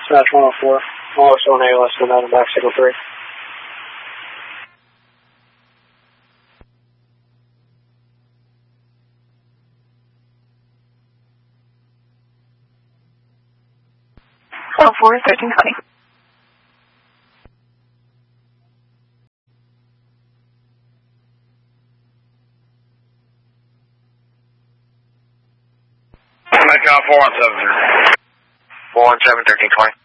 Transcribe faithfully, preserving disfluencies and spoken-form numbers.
Dispatch one oh four. one oh seven A less than that in back signal three. one oh four, thirteen twenty. Metcon four one seven, four one seven, thirteen twenty.